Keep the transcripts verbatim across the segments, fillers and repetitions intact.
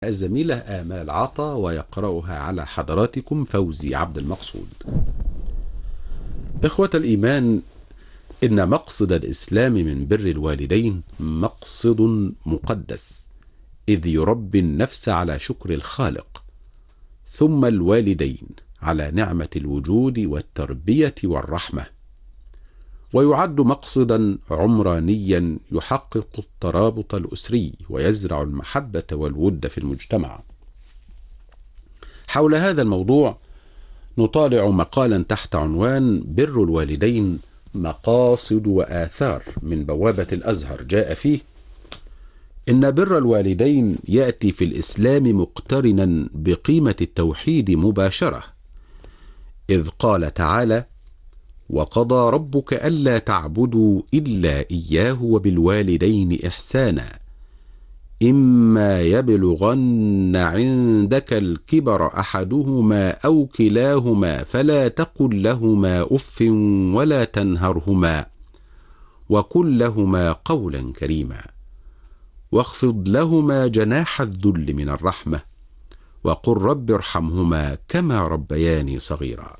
الزميلة آمال عطا، ويقرأها على حضراتكم فوزي عبد المقصود. إخوة الإيمان، إن مقصد الإسلام من بر الوالدين مقصد مقدس، إذ يربي النفس على شكر الخالق، ثم الوالدين على نعمة الوجود والتربية والرحمة، ويعد مقصدا عمرانيا يحقق الترابط الأسري ويزرع المحبة والود في المجتمع. حول هذا الموضوع نطالع مقالا تحت عنوان بر الوالدين مقاصد وآثار من بوابة الأزهر، جاء فيه: إن بر الوالدين يأتي في الإسلام مقترنا بقيمة التوحيد مباشرة، إذ قال تعالى: وقضى ربك ألا تعبدوا إلا إياه وبالوالدين إحسانا، إما يبلغن عندك الكبر أحدهما أو كلاهما فلا تقل لهما أف ولا تنهرهما وقل لهما قولا كريما، واخفض لهما جناح الذل من الرحمة، وقل رب ارحمهما كما ربياني صغيرا.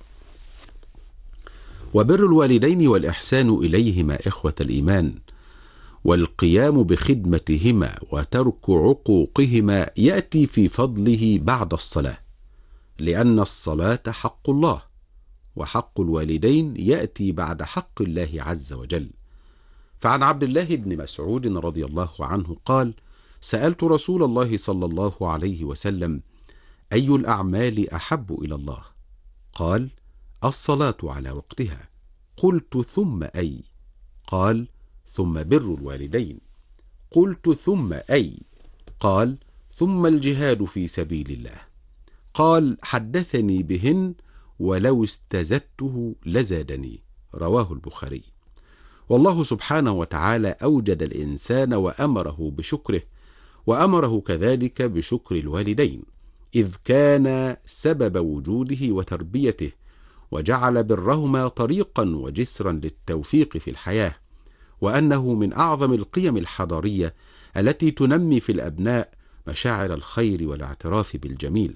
وبر الوالدين والإحسان إليهما إخوة الإيمان والقيام بخدمتهما وترك عقوقهما يأتي في فضله بعد الصلاة، لأن الصلاة حق الله، وحق الوالدين يأتي بعد حق الله عز وجل. فعن عبد الله بن مسعود رضي الله عنه قال: سألت رسول الله صلى الله عليه وسلم: أي الأعمال أحب إلى الله؟ قال: الصلاة على وقتها. قلت: ثم أي؟ قال: ثم بر الوالدين. قلت: ثم أي؟ قال: ثم الجهاد في سبيل الله. قال: حدثني بهن ولو استزدته لزادني. رواه البخاري. والله سبحانه وتعالى أوجد الإنسان وأمره بشكره، وأمره كذلك بشكر الوالدين، إذ كان سبب وجوده وتربيته، وجعل برهما طريقا وجسرا للتوفيق في الحياة، وأنه من أعظم القيم الحضارية التي تنمي في الأبناء مشاعر الخير والاعتراف بالجميل.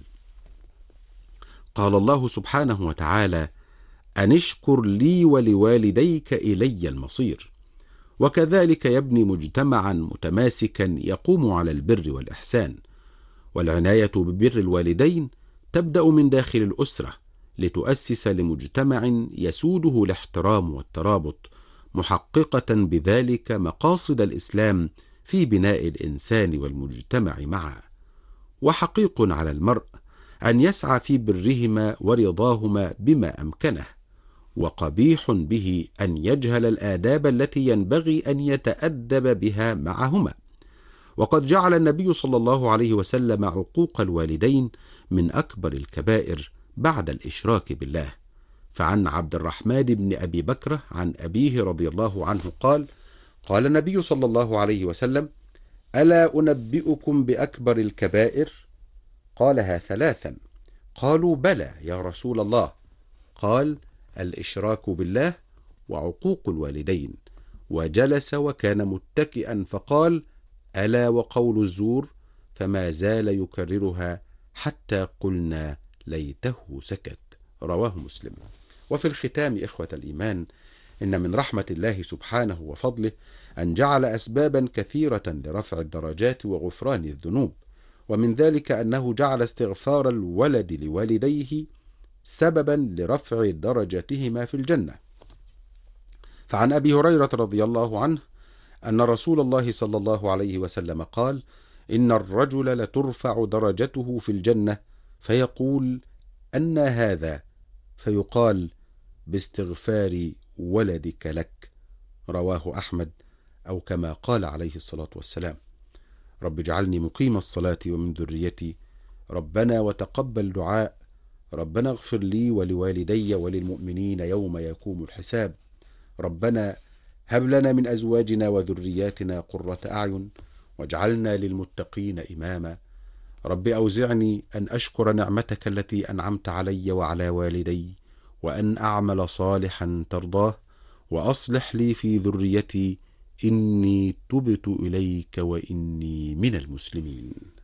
قال الله سبحانه وتعالى: أن اشكر لي ولوالديك إلي المصير. وكذلك يبني مجتمعا متماسكا يقوم على البر والإحسان. والعناية ببر الوالدين تبدأ من داخل الأسرة، لتؤسس لمجتمع يسوده الاحترام والترابط، محققة بذلك مقاصد الإسلام في بناء الإنسان والمجتمع معا. وحقيق على المرء أن يسعى في برهما ورضاهما بما أمكنه، وقبيح به أن يجهل الآداب التي ينبغي أن يتأدب بها معهما. وقد جعل النبي صلى الله عليه وسلم عقوق الوالدين من أكبر الكبائر بعد الإشراك بالله. فعن عبد الرحمن بن أبي بكر عن أبيه رضي الله عنه قال: قال النبي صلى الله عليه وسلم: ألا أنبئكم بأكبر الكبائر؟ قالها ثلاثا. قالوا: بلى يا رسول الله. قال: الإشراك بالله، وعقوق الوالدين. وجلس وكان متكئا فقال: ألا وقول الزور، فما زال يكررها حتى قلنا ليته سكت. رواه مسلم. وفي الختام إخوة الإيمان، إن من رحمة الله سبحانه وفضله أن جعل أسبابا كثيرة لرفع الدرجات وغفران الذنوب، ومن ذلك أنه جعل استغفار الولد لوالديه سببا لرفع درجتهما في الجنة. فعن أبي هريرة رضي الله عنه أن رسول الله صلى الله عليه وسلم قال: إن الرجل لترفع درجته في الجنة، فيقول: أن هذا؟ فيقال: باستغفار ولدك لك. رواه أحمد، أو كما قال عليه الصلاة والسلام. رب اجعلني مقيم الصلاة ومن ذريتي، ربنا وتقبل دعاء، ربنا اغفر لي ولوالدي وللمؤمنين يوم يقوم الحساب، ربنا هب لنا من أزواجنا وذرياتنا قرة أعين واجعلنا للمتقين إماما. رب أوزعني أن أشكر نعمتك التي أنعمت علي وعلى والدي، وأن أعمل صالحا ترضاه، وأصلح لي في ذريتي، إني تبت إليك وإني من المسلمين.